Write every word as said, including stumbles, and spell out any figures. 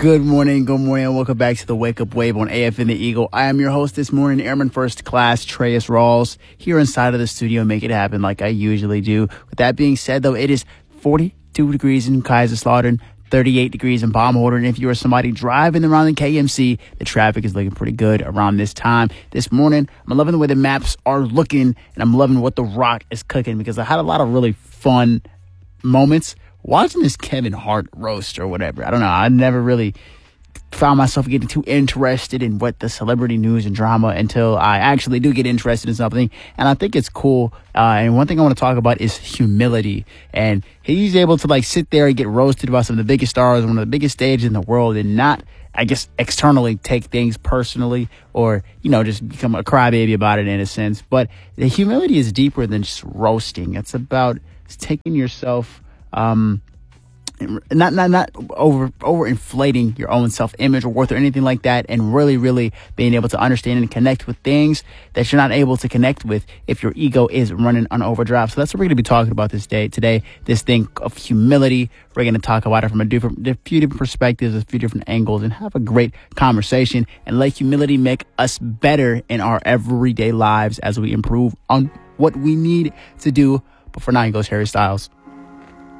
Good morning, good morning, and welcome back to the Wake Up Wave on A F N The Eagle. I am your host this morning, Airman First Class Treyas Rawls, here inside of the studio, make it happen like I usually do. With that being said, though, it is forty-two degrees in Kaiserslautern, thirty-eight degrees in Baumholder, and if you are somebody driving around the K M C, the traffic is looking pretty good around this time. This morning, I'm loving the way the maps are looking, and I'm loving what The Rock is cooking, because I had a lot of really fun moments watching this Kevin Hart roast or whatever. I don't know. I never really found myself getting too interested in what the celebrity news and drama until I actually do get interested in something. And I think it's cool. Uh, and one thing I want to talk about is humility. And he's able to like sit there and get roasted by some of the biggest stars on one of the biggest stages in the world and not, I guess, externally take things personally or, you know, just become a crybaby about it in a sense. But the humility is deeper than just roasting. It's about taking yourself Um, not not not over over inflating your own self image or worth or anything like that, and really really being able to understand and connect with things that you're not able to connect with if your ego is running on overdrive. So that's what we're going to be talking about this day today. This thing of humility. We're going to talk about it from a different, a few different perspectives, a few different angles, and have a great conversation and let humility make us better in our everyday lives as we improve on what we need to do. But for now, he goes Harry Styles.